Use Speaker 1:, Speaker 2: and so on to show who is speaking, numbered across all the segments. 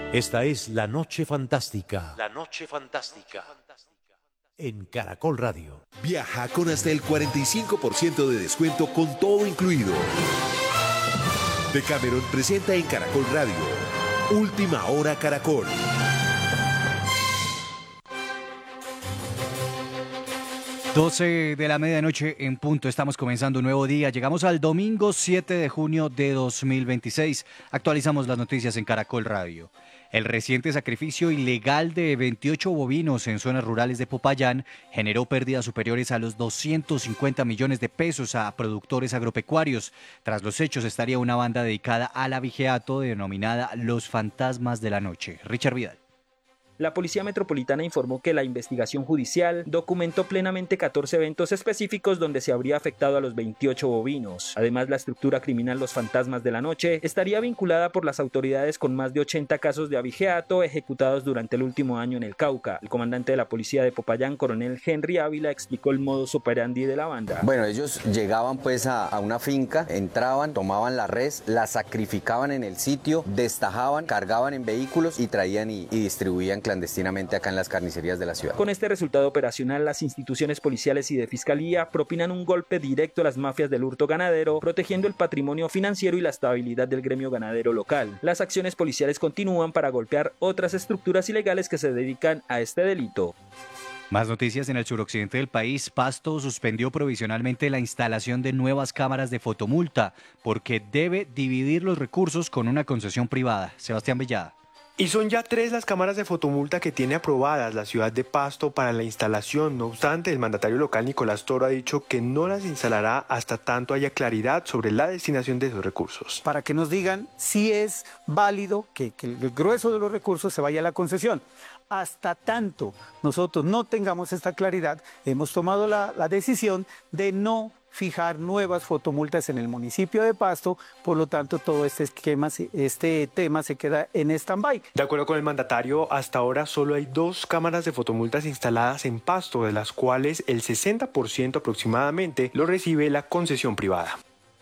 Speaker 1: Esta es La Noche Fantástica. La Noche Fantástica. En Caracol Radio.
Speaker 2: Viaja con hasta el 45% de descuento con todo incluido. Decameron presenta en Caracol Radio Última Hora Caracol.
Speaker 3: Doce de la medianoche en punto, estamos comenzando un nuevo día, llegamos al domingo 7 de junio de 2026, actualizamos las noticias en Caracol Radio. El reciente sacrificio ilegal de 28 bovinos en zonas rurales de Popayán generó pérdidas superiores a los 250 millones de pesos a productores agropecuarios. Tras los hechos estaría una banda dedicada al abigeato denominada Los Fantasmas de la Noche. Richard Vidal.
Speaker 4: La Policía Metropolitana informó que la investigación judicial documentó plenamente 14 eventos específicos donde se habría afectado a los 28 bovinos. Además, la estructura criminal Los Fantasmas de la Noche estaría vinculada por las autoridades con más de 80 casos de abigeato ejecutados durante el último año en el Cauca. El comandante de la Policía de Popayán, coronel Henry Ávila, explicó el modus operandi de la banda.
Speaker 5: Bueno, ellos llegaban pues a una finca, entraban, tomaban la res, la sacrificaban en el sitio, destajaban, cargaban en vehículos y traían y distribuían clandestinamente acá en las carnicerías de la ciudad.
Speaker 4: Con este resultado operacional, las instituciones policiales y de fiscalía propinan un golpe directo a las mafias del hurto ganadero, protegiendo el patrimonio financiero y la estabilidad del gremio ganadero local. Las acciones policiales continúan para golpear otras estructuras ilegales que se dedican a este delito.
Speaker 3: Más noticias en el suroccidente del país. Pasto suspendió provisionalmente la instalación de nuevas cámaras de fotomulta porque debe dividir los recursos con una concesión privada. Sebastián Villada.
Speaker 6: Y son ya 3 las cámaras de fotomulta que tiene aprobadas la ciudad de Pasto para la instalación. No obstante, el mandatario local Nicolás Toro ha dicho que no las instalará hasta tanto haya claridad sobre la destinación de esos recursos.
Speaker 7: Para que nos digan si es válido que el grueso de los recursos se vaya a la concesión. Hasta tanto nosotros no tengamos esta claridad, hemos tomado la decisión de no fijar nuevas fotomultas en el municipio de Pasto, por lo tanto todo este tema se queda en stand-by.
Speaker 6: De acuerdo con el mandatario, hasta ahora solo hay 2 cámaras de fotomultas instaladas en Pasto, de las cuales el 60% aproximadamente lo recibe la concesión privada.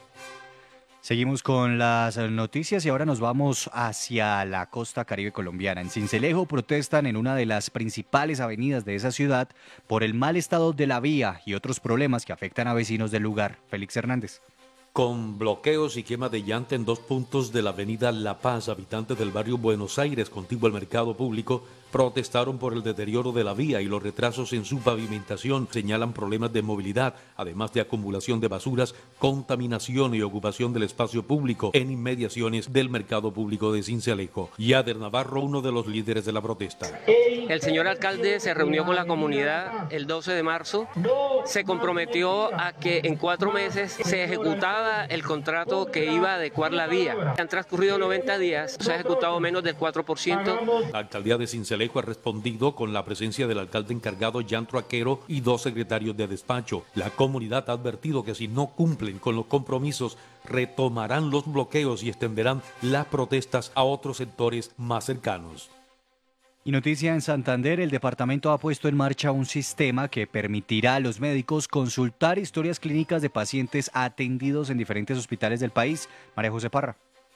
Speaker 3: Seguimos con las noticias y ahora nos vamos hacia la costa caribe colombiana. En Sincelejo protestan en una de las principales avenidas de esa ciudad por el mal estado de la vía y otros problemas que afectan a vecinos del lugar. Félix Hernández.
Speaker 1: Con bloqueos y quema de llanta en 2 puntos de la avenida La Paz, habitantes del barrio Buenos Aires, contiguo al mercado público, protestaron por el deterioro de la vía y los retrasos en su pavimentación. Señalan problemas de movilidad, además de acumulación de basuras, contaminación y ocupación del espacio público en inmediaciones del mercado público de Sincelejo. Yader Navarro, uno de los líderes de la protesta.
Speaker 8: El señor alcalde se reunió con la comunidad el 12 de marzo, se comprometió a que en 4 meses se ejecutaba el contrato que iba a adecuar la vía. Han transcurrido 90 días, se ha ejecutado menos del 4%.
Speaker 1: La alcaldía de Sincelejo ha respondido con la presencia del alcalde encargado Jan Troaquero y 2 secretarios de despacho. La comunidad ha advertido que si no cumplen con los compromisos, retomarán los bloqueos y extenderán las protestas a otros sectores más cercanos.
Speaker 3: Y noticia en Santander, el departamento ha puesto en marcha un sistema que permitirá a los médicos consultar historias clínicas de pacientes atendidos en diferentes hospitales del país. María José Parra.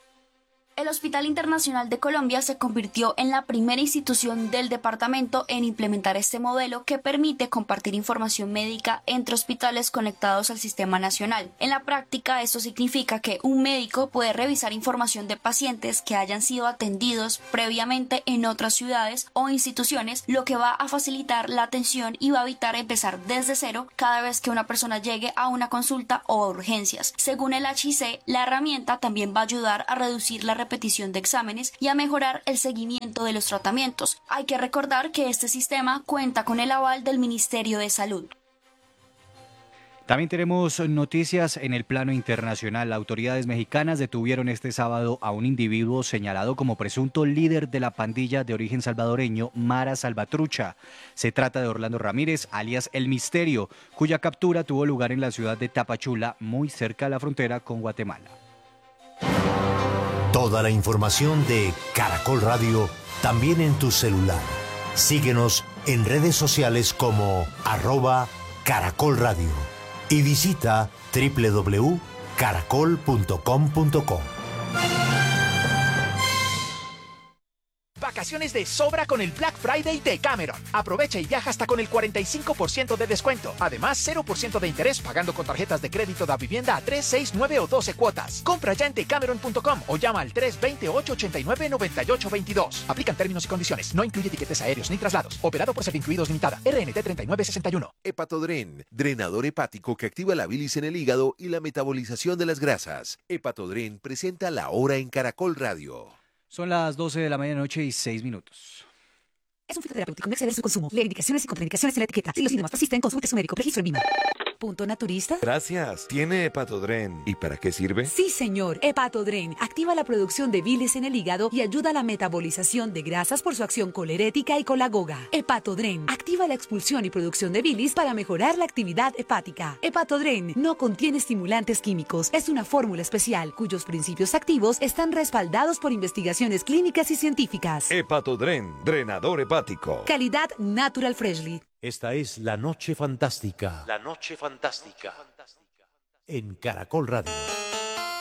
Speaker 9: El Hospital Internacional de Colombia se convirtió en la primera institución del departamento en implementar este modelo que permite compartir información médica entre hospitales conectados al sistema nacional. En la práctica, esto significa que un médico puede revisar información de pacientes que hayan sido atendidos previamente en otras ciudades o instituciones, lo que va a facilitar la atención y va a evitar empezar desde cero cada vez que una persona llegue a una consulta o urgencias. Según el HIC, la herramienta también va a ayudar a reducir la repetición de exámenes y a mejorar el seguimiento de los tratamientos. Hay que recordar que este sistema cuenta con el aval del Ministerio de Salud.
Speaker 3: También tenemos noticias en el plano internacional. Autoridades mexicanas detuvieron este sábado a un individuo señalado como presunto líder de la pandilla de origen salvadoreño Mara Salvatrucha. Se trata de Orlando Ramírez, alias El Misterio, cuya captura tuvo lugar en la ciudad de Tapachula, muy cerca de la frontera con Guatemala.
Speaker 10: Toda la información de Caracol Radio también en tu celular. Síguenos en redes sociales como @Caracol Radio y visita www.caracol.com.co.
Speaker 11: Vacaciones de sobra con el Black Friday de Cameron. Aprovecha y viaja hasta con el 45% de descuento. Además, 0% de interés pagando con tarjetas de crédito de vivienda a 3, 6, 9 o 12 cuotas. Compra ya en decameron.com o llama al 320-889-9822. Aplican términos y condiciones. No incluye tiquetes aéreos ni traslados. Operado por Servincluidos Limitada. RNT 3961.
Speaker 2: Hepatodren, drenador hepático que activa la bilis en el hígado y la metabolización de las grasas. Hepatodren presenta La Hora en Caracol Radio.
Speaker 3: Son las 12 de la medianoche y 6 minutos.
Speaker 12: Es un fitoterapéutico, no exceder su consumo. Lee indicaciones y contraindicaciones en la etiqueta. Si los síntomas persisten, consulte a su médico. Registro en VIMA. ¿Punto naturista?
Speaker 13: Gracias. ¿Tiene Hepatodren? ¿Y para qué sirve?
Speaker 12: Sí, señor. Hepatodren activa la producción de bilis en el hígado y ayuda a la metabolización de grasas por su acción colerética y colagoga. Hepatodren activa la expulsión y producción de bilis para mejorar la actividad hepática. Hepatodren no contiene estimulantes químicos. Es una fórmula especial cuyos principios activos están respaldados por investigaciones clínicas y científicas.
Speaker 13: Hepatodren, drenador hepático.
Speaker 12: Calidad Natural Freshly.
Speaker 10: Esta es La Noche Fantástica.
Speaker 14: La Noche Fantástica.
Speaker 10: En Caracol Radio.